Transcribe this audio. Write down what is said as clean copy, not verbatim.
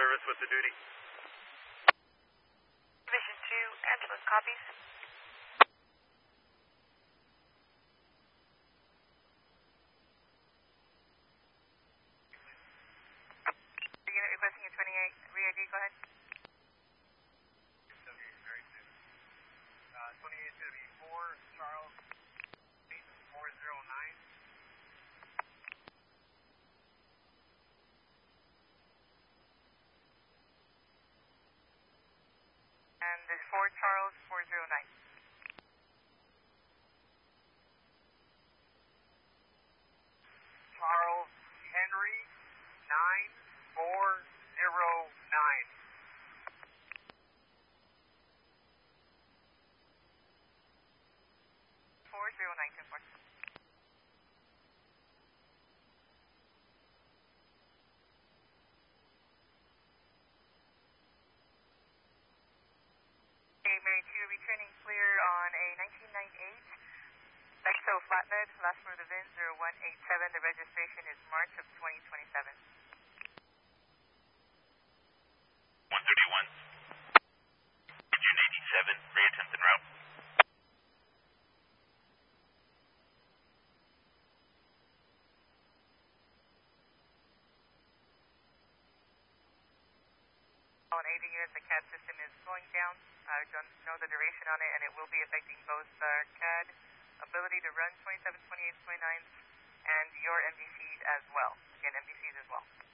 service with the duty. Division 2, Angeles copies. Unit requesting a 28, re-ID, go ahead. 28 to be 4, Charles, 409. And there's 4 Charles 409. Charles Henry 9409. 40924. Mary 2 returning clear on a 1998 Bechtel Flatbed, last for the VIN 0187. The registration is March of 2027. 131. Engine 87, reattempt en route. On aging units, the CAD system is slowing down. I don't know the duration on it, and it will be affecting both CAD ability to run 27, 28, 29s, and your MDCs as well. Again, MDCs as well.